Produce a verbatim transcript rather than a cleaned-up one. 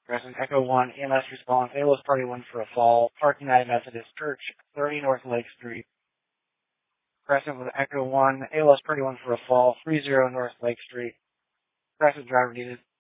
Crescent Echo one, E M S response, A L O S Party one for a fall, Park United Methodist Church, thirty North Lake Street. Crescent with Echo one, A L O S Party one for a fall, three zero North Lake Street. Crescent driver needed.